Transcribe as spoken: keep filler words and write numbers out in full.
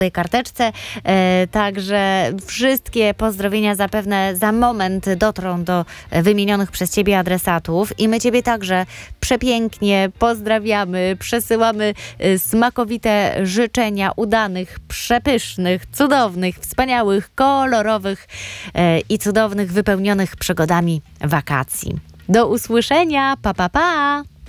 tej karteczce, e, także wszystkie pozdrowienia zapewne za moment dotrą do wymienionych przez Ciebie adresatów i my Ciebie także przepięknie pozdrawiamy, przesyłamy e, smakowite życzenia udanych, przepysznych, cudownych, wspaniałych, kolorowych e, i cudownych, wypełnionych przygodami wakacji. Do usłyszenia, pa pa pa!